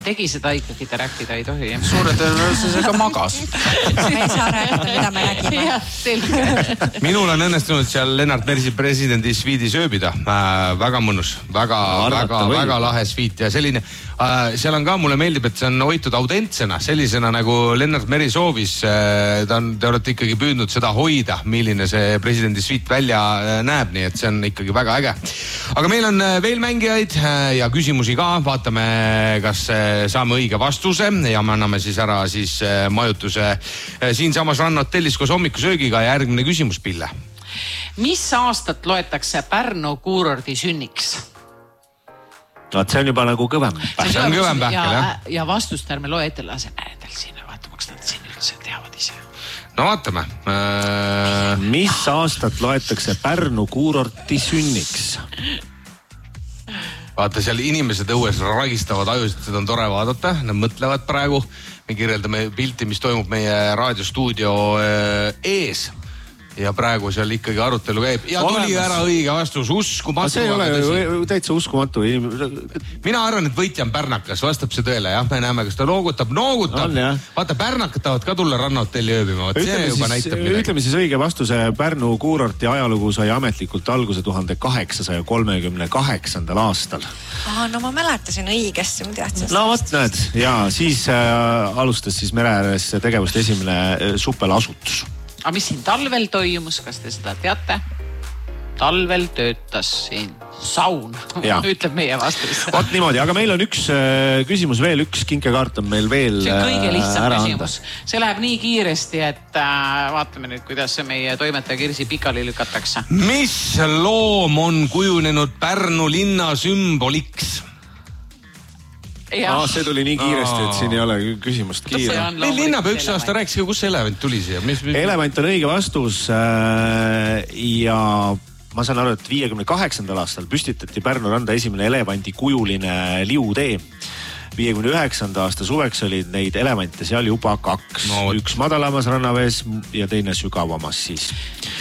tegi seda ikkagi, ta rääkida ei tohi. Suure tõenäosusega magas. Me ei saa rääkida, mida me räägime. Minul on õnnestunud seal Lennart Mersi presidendi sviidi sööbida. Väga mõnus, väga lahe sviit ja selline, seal on ka, mulle meeldib, et see on hoitud autentsena, sellisena nagu Lennart Meri soovis. Te olete ikkagi püüdnud seda hoida, milline see presidendi sviit välja näeb, nii et see on ikkagi väga äge. Aga meil on veel mängijaid ja küsimusi ka, vaatame, kas saame õige vastuse ja me anname siis ära siis majutuse siin samas Rannahotellis koos hommikusöögiga ja järgmine küsimus, Pille. Mis aastat loetakse Pärnu kuurordi sünniks? See on juba nagu kõvem. See on kõvem pähkel, jah? Ja vastust ärme loe ette lase näedel siin, vaatamaks nad siin üldse teavad ise. No vaatame. Mis aastat loetakse Pärnu kuurorti sünniks? Vaata, seal inimesed õues ragistavad ajusid, seda on tore vaadata, nad mõtlevad praegu, me kirjeldame pilti, mis toimub meie raadiostuudio ees ja praegu seal ikkagi arutelu käib ja tuli ära õige vastus, uskumatu. See ei ole täitsa uskumatu. Mina arvan, et võitja on pärnakas, vastab see tõele, jah, me näeme, kas ta noogutab. Vaata, pärnakad tahavad ka tulla Rannahotelli ööbima. Ütleme siis õige vastuse. Pärnu kuurorti ajalugu sai ametlikult alguse 1838. aastal. No ma mäletasin õigesti, ma teadsin. No vot, näed. Ja siis alustas siis mere ääres tegevust esimene supelasutus. Aga mis siin talvel toimus, kas te seda teate? Talvel töötas siin saun, ütleb meie vastus. Vot niimoodi, aga meil on üks küsimus veel, üks kinkekaart on meil veel see on kõige lihtsam küsimus. See läheb nii kiiresti, et vaatame nüüd, kuidas see meie toimetaja Kirsi pikali lükatakse. Mis loom on kujunenud Pärnu linna sümboliks? See tuli nii kiiresti, et siin ei ole küsimust kiire. Meil linnapea üks aasta rääkis, kus elevant tuli siia? Elevant on õige vastus ja ma saan aru, et 58. aastal püstitati Pärnu randa esimene elevandi kujuline liutee. 59. aasta suveks olid neid elevante seal juba 2. Üks madalamas rannavees ja teine sügavamas siis.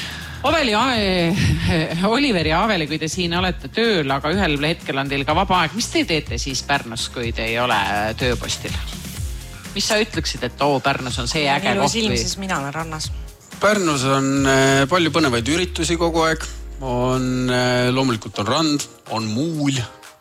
Oliver ja Aveli, kui te siin olete tööl, aga ühel hetkel on teil ka vaba aeg. Mis te teete siis Pärnus, kui te ei ole tööpostil? Mis sa ütleksid, et Pärnus on see äge koht? Siis mina olen rannas. Pärnus on palju põnevaid üritusi kogu aeg. Loomulikult on rand, on muul.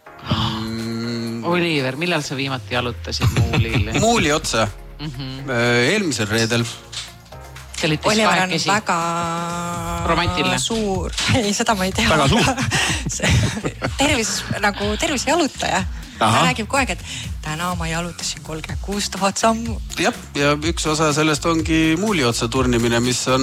Oliver, millal sa viimati jalutasid muulil? Muuli otsa. Eelmisel reedel. Oliver on väga romantiline. Suur. Ei, seda ma ei tea. Väga suur. Tervise jalutaja. Ta räägib koeg, et täna ma jalutasin 36 000 sammu. Ja üks osa sellest ongi muuli otsa turnimine, mis on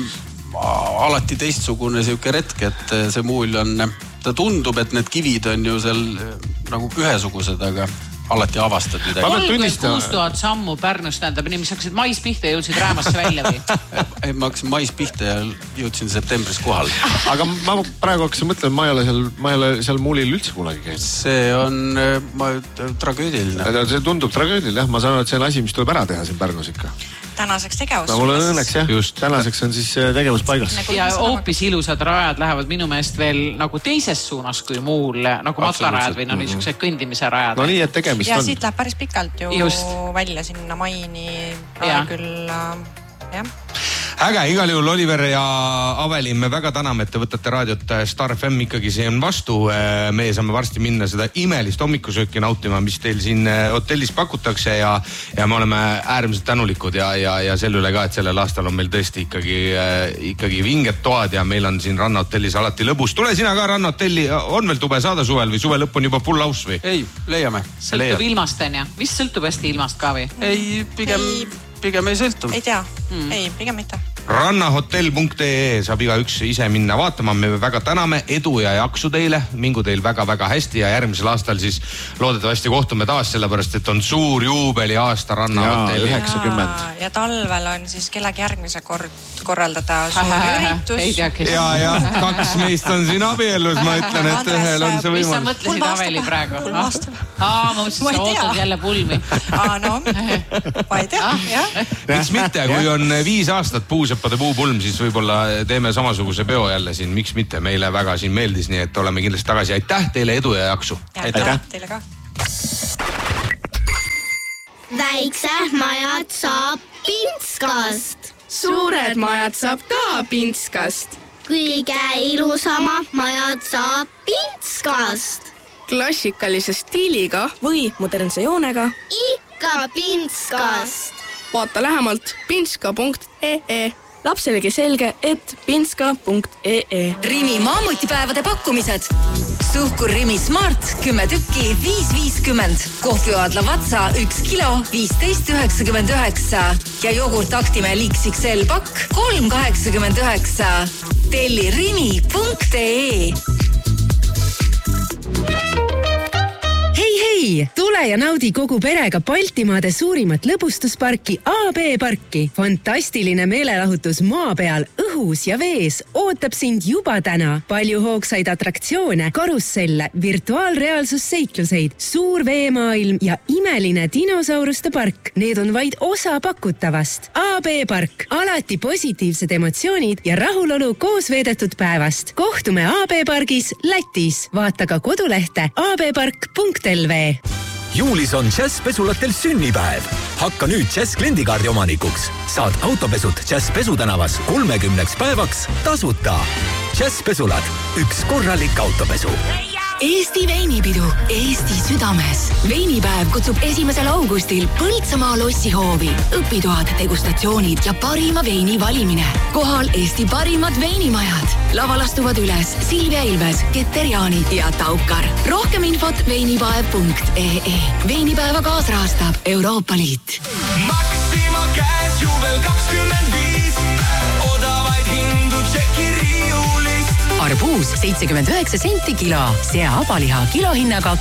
alati teistsugune siuke retk, et see muul on, ta tundub, et need kivid on ju seal nagu ühesugused, aga alati avastad midagi. 36 000 sammu Pärnust tähendab, mis hakkasid mais pihta ja jõudsid Räämasse välja või? Ei, ma hakkasin mais pihta ja jõudsin septembris kohal. Aga ma praegu hakkasin mõtlema, ma ei ole seal muulil üldse kunagi käinud. See on tragöödiline. See tundub tragöödiline, jah. Ma saan aru, et see on asi, mis tuleb ära teha siin Pärnus ikka. Tänaseks tegevus. Mul on õnneks, jah. Just. Tänaseks on siis tegevus paigas. Ja hoopis ilusad rajad lähevad minu meelest veel nagu teises suunas kui muul, nagu matlarajad või niisugused kõndimise rajad. No nii, et tegemist ja on. Siit läheb päris pikalt ju välja sinna maini. Küll, jah. Äge, igal juhul Oliver ja Aveli, me väga täname, et te võtate raadiot Star FM ikkagi siin vastu. Me saame varsti minna seda imelist hommikusööki nautima, mis teil siin hotellis pakutakse ja me oleme äärmiselt tänulikud ja selle üle ka, et sellel aastal on meil tõesti ikkagi vinged toad ja meil on siin Rannahotellis alati lõbus. Tule sina ka Rannahotelli, on veel tube saada suvel või suve lõpp on juba full house või? Ei, leiame. Sõltub ilmast, on ja? Vist sõltub hästi ilmast ka või? Ei, pigem ei sõltu. Ei tea, ei, pigem mitte. Rannahotell.ee saab igaüks ise minna vaatama, me väga täname, edu ja jaksu teile, mingu teil väga-väga hästi ja järgmisel aastal siis loodetavasti kohtume taas, sellepärast et on suur juubeli aasta Rannahotelli. 90. Ja talvel on siis kellegi järgmise korraldada suur üritus. Ja 2 meist on siin abiellus, ma ütlen, et ühel on see võimalus. Mis sa mõtlesid Aveli praegu? Ma mõtlesin, sa ootad jälle pulmi. No, ma ei tea, jah. Miks mitte, kui on 5 aastat puuseppade puupulm, siis võib-olla teeme samasuguse peo jälle siin, miks mitte, meile väga siin meeldis, nii et oleme kindlasti tagasi. Aitäh teile, edu ja jaksu! Aitäh teile ka! Päiksemajad saab Pintskast. Suured majad saab ka Pintskast. Kõige ilusamad majad saab Pintskast. Klassikalise stiiliga või modernse joonega. Ikka Pintskast. Vaata lähemalt pintska.ee. Lapselegi selge, et pintska.ee. Rimi maamutipäevade pakkumised. Suhkur Rimi Smart 10 tükki 5,50. Kohvioadla Vatsa 1 kilo 15,99. Ja jogurt Actimel XXL pakk 3,89. Telli rimi.ee. Hei, tule ja naudi kogu perega Baltimaade suurimat lõbustusparki AB Parki. Fantastiline meelelahutus maa peal, õhus ja vees ootab sind juba täna. Palju hoogsaid atraktsioone, karusselle, virtuaalreaalsusseikluseid, suur veemaailm ja imeline dinosauruste park. Need on vaid osa pakutavast. AB Park, alati positiivsed emotsioonid ja rahulolu koos veedetud päevast. Kohtume AB Pargis Lätis. Vaata ka kodulehte abpark.lv. Juulis on Jazz pesulatel sünnipäev. Hakka nüüd Jazz kliendikaardi omanikuks. Saad autopesud Jazz pesutänavas 30 päevaks tasuta. Jazz pesulad, üks korralik autopesu. Eesti veinipidu Eesti südames. Veinipäev kutsub 1. augustil Põltsamaa lossihoovi. Õpitoad, degustatsioonid ja parima veini valimine. Kohal Eesti parimad veinimajad. Laval astuvad üles Silvia Ilves, Keter Jaani ja Taukar. Rohkem infot veinipäev.ee. Veinipäeva kaasrahastab Euroopa Liit. Maxima käes juubel 25. Odavaid hindu tšeki riiulist. Arbuus 79 senti kilo. Sea abaliha kilohinnaga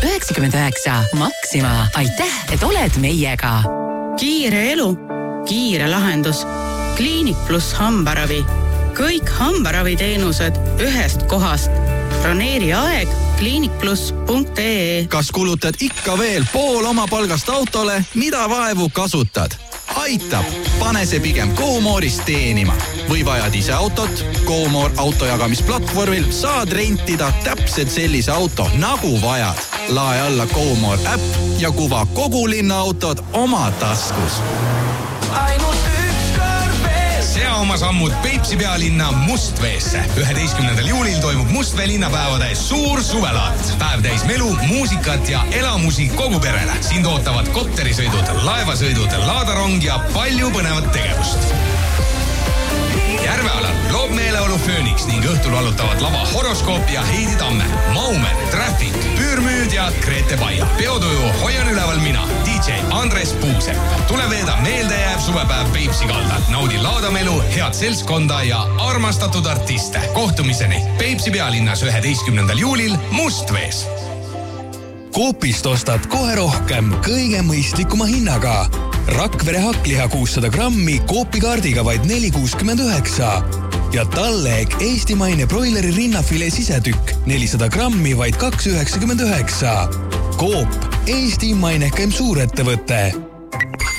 2,99. Maxima. Aitäh, et oled meiega. Kiire elu, kiire lahendus. Kliinik pluss hambaravi. Kõik hambaraviteenused ühest kohast. Broneeri aeg kliinikplus.ee. Kas kulutad ikka veel pool oma palgast autole, mida vaevu kasutad? Aitab, pane see pigem GoMore'ist teenima. Või vajad ise autot? GoMore autojagamisplatvormil saad rentida täpselt sellise auto, nagu vajad. Lae alla GoMore äpp ja kuva kogu linna autod oma taskus. Ainult üks kord veel. Sea oma sammud Peipsi pealinna Mustveesse. 11. juulil toimub Mustvee linnapäevade suur suvelaat. Päev täis melu, muusikat ja elamusi kogu perele. Sind ootavad kopterisõidud, laevasõidud, laadarong ja palju põnevat tegevust. Järvealal loob meeleolu Phoenix ning õhtul valutavad lava Horoskoop ja Heidi Tamme, Maumer, Traffic, Püürmüüd ja Grete Baia. Peotuju hoian üleval mina, DJ Andres Puusep. Tule veeda meeldejääv suvepäev Peipsi kaldal. Naudi laadamelu, head seltskonda ja armastatud artiste. Kohtumiseni Peipsi pealinnas 11. juulil Mustvees. Coopist ostad kohe rohkem kõige mõistlikuma hinnaga. Rakvere hakkliha 600 grammi Coopi kaardiga vaid 4,69 ja talleeg eestimaine broileri rinnafilee sisetükk 400 grammi vaid 2,99. Coop, Eesti mainekaim suurettevõte.